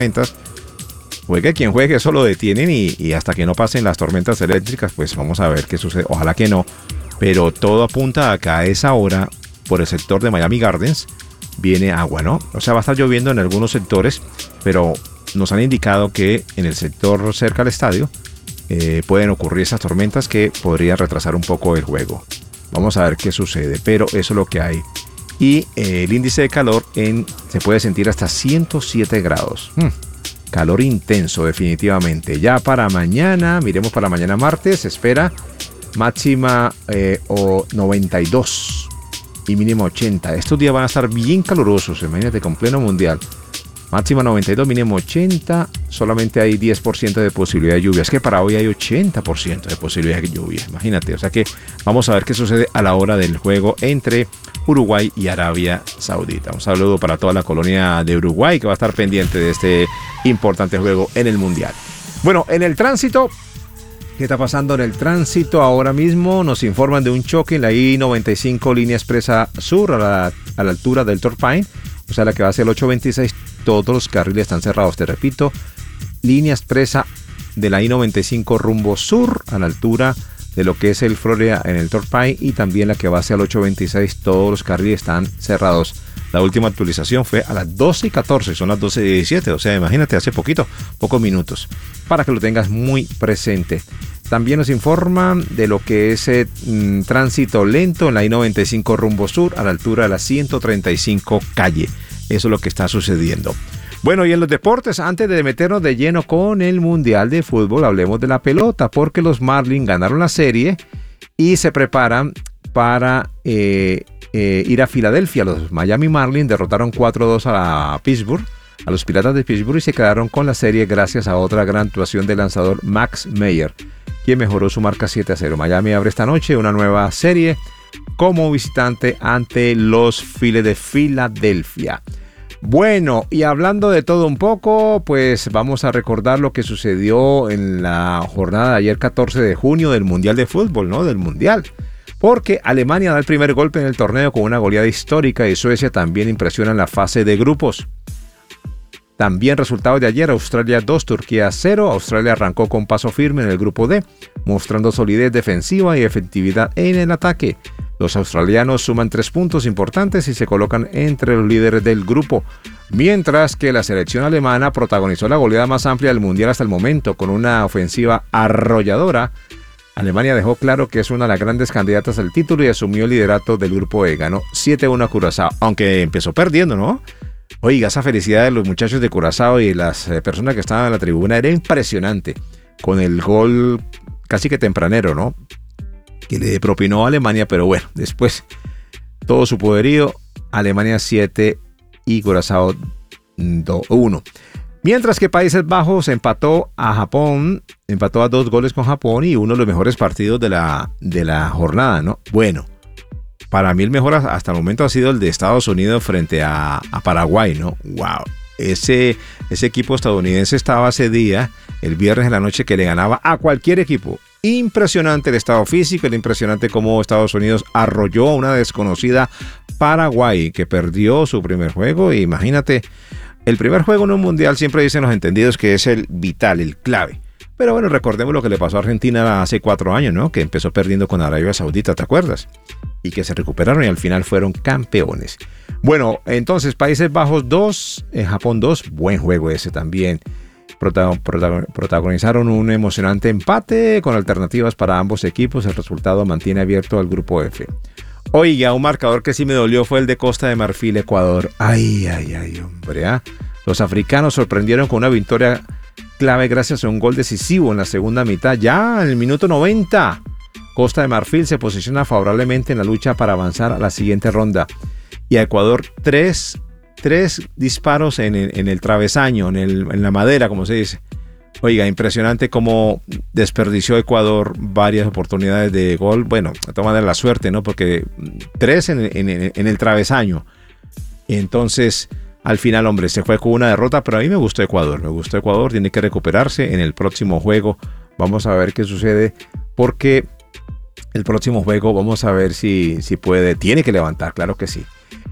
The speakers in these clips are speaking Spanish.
tormentas. Juegue quien juegue, eso lo detienen y hasta que no pasen las tormentas eléctricas, pues vamos a ver qué sucede. Ojalá que no, pero todo apunta a que a esa hora, por el sector de Miami Gardens, viene agua, ¿no? O sea, va a estar lloviendo en algunos sectores, pero nos han indicado que en el sector cerca al estadio pueden ocurrir esas tormentas que podrían retrasar un poco el juego. Vamos a ver qué sucede, pero eso es lo que hay. Y el índice de calor se puede sentir hasta 107 grados. Calor intenso, definitivamente. Ya para mañana, miremos para mañana martes, se espera máxima 92 y mínimo 80. Estos días van a estar bien calurosos, imagínate, con pleno mundial. Máxima 92, mínimo 80. Solamente hay 10% de posibilidad de lluvia. Es que para hoy hay 80% de posibilidad de lluvia. Imagínate, o sea que vamos a ver qué sucede a la hora del juego entre Uruguay y Arabia Saudita. Un saludo para toda la colonia de Uruguay que va a estar pendiente de este importante juego en el Mundial. Bueno, en el tránsito, ¿qué está pasando en el tránsito ahora mismo? Nos informan de un choque en la I-95 línea expresa sur a la altura del Torpain, o sea, la que va hacia el 826. Todos los carriles están cerrados, te repito, línea expresa de la I-95 rumbo sur a la altura de lo que es el Florida en el Torpain, y también la que va hacia el 826, todos los carriles están cerrados. La última actualización fue a las 12:14, son las 12:17, o sea, imagínate, hace pocos minutos, para que lo tengas muy presente. También nos informan de lo que es tránsito lento en la I-95 rumbo sur a la altura de la 135 calle. Eso es lo que está sucediendo. Bueno, y en los deportes, antes de meternos de lleno con el Mundial de Fútbol, hablemos de la pelota, porque los Marlins ganaron la serie y se preparan para ir a Filadelfia. Los Miami Marlins derrotaron 4-2 a Pittsburgh, a los Piratas de Pittsburgh, y se quedaron con la serie gracias a otra gran actuación del lanzador Max Meyer, quien mejoró su marca 7-0. Miami abre esta noche una nueva serie como visitante ante los Phillies de Filadelfia. Bueno, y hablando de todo un poco, pues vamos a recordar lo que sucedió en la jornada de ayer 14 de junio del Mundial de Fútbol, ¿no? Del Mundial. Porque Alemania da el primer golpe en el torneo con una goleada histórica y Suecia también impresiona en la fase de grupos. También resultados de ayer: Australia 2, Turquía 0. Australia arrancó con paso firme en el grupo D, mostrando solidez defensiva y efectividad en el ataque. Los australianos suman 3 puntos importantes y se colocan entre los líderes del grupo, mientras que la selección alemana protagonizó la goleada más amplia del Mundial hasta el momento, con una ofensiva arrolladora. Alemania dejó claro que es una de las grandes candidatas al título y asumió el liderato del grupo E. Ganó 7-1 a Curazao, aunque empezó perdiendo, ¿no? Oiga, esa felicidad de los muchachos de Curazao y las personas que estaban en la tribuna era impresionante, con el gol casi que tempranero, ¿no?, que le propinó a Alemania, pero bueno, después todo su poderío, Alemania 7 y Curazao 1. Mientras que Países Bajos empató a 2 goles con Japón, y uno de los mejores partidos de la jornada, ¿no? Bueno, para mí el mejor hasta el momento ha sido el de Estados Unidos frente a Paraguay, ¿no? ¡Wow! Ese equipo estadounidense estaba ese día, el viernes en la noche, que le ganaba a cualquier equipo. Impresionante el estado físico, impresionante cómo Estados Unidos arrolló a una desconocida Paraguay, que perdió su primer juego. Y imagínate, el primer juego en un mundial siempre dicen los entendidos que es el vital, el clave. Pero bueno, recordemos lo que le pasó a Argentina hace 4 años, ¿no? Que empezó perdiendo con Arabia Saudita, ¿te acuerdas? Y que se recuperaron y al final fueron campeones. Bueno, entonces Países Bajos 2, Japón 2, buen juego ese también. Protagonizaron un emocionante empate con alternativas para ambos equipos. El resultado mantiene abierto al grupo F. Oiga, un marcador que sí me dolió fue el de Costa de Marfil, Ecuador. Ay, hombre, ¿ah? Los africanos sorprendieron con una victoria clave gracias a un gol decisivo en la segunda mitad, ya en el minuto 90. Costa de Marfil se posiciona favorablemente en la lucha para avanzar a la siguiente ronda. Y a Ecuador 3 disparos en el travesaño, en la madera, como se dice. Oiga, impresionante cómo desperdició Ecuador varias oportunidades de gol. Bueno, de todas maneras la suerte, ¿no? Porque 3 en el travesaño. Y entonces, al final, hombre, se fue con una derrota, pero a mí me gustó Ecuador. Tiene que recuperarse en el próximo juego. Vamos a ver qué sucede, porque el próximo juego vamos a ver si puede. Tiene que levantar, claro que sí.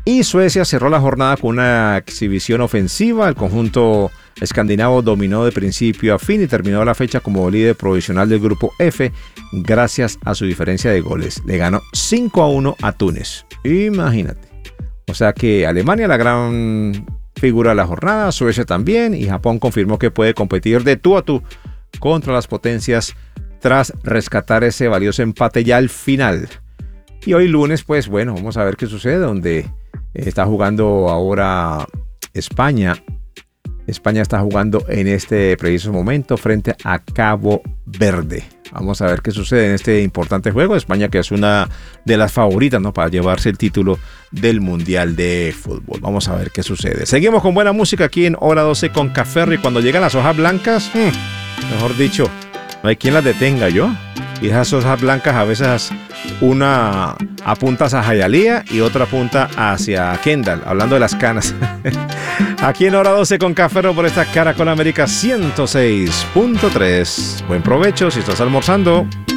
Y Suecia cerró la jornada con una exhibición ofensiva. El conjunto escandinavo dominó de principio a fin y terminó la fecha como líder provisional del grupo F gracias a su diferencia de goles. Le ganó 5-1 a Túnez. Imagínate. O sea que Alemania, la gran figura de la jornada, Suecia también, y Japón confirmó que puede competir de tú a tú contra las potencias tras rescatar ese valioso empate ya al final. Y hoy lunes, pues bueno, vamos a ver qué sucede, donde está jugando ahora España. España está jugando en este preciso momento frente a Cabo Verde. Vamos a ver qué sucede en este importante juego. España, que es una de las favoritas, ¿no?, para llevarse el título del Mundial de Fútbol. Vamos a ver qué sucede. Seguimos con buena música aquí en Hora 12 con Cafferro. Y cuando llegan las hojas blancas, mejor dicho, no hay quien las detenga, yo. Y esas hojas blancas a veces una apunta hacia Hialeah y otra apunta hacia Kendall, hablando de las canas. Aquí en Hora 12 con Cafferro por esta Caracol América 106.3. Buen provecho si estás almorzando.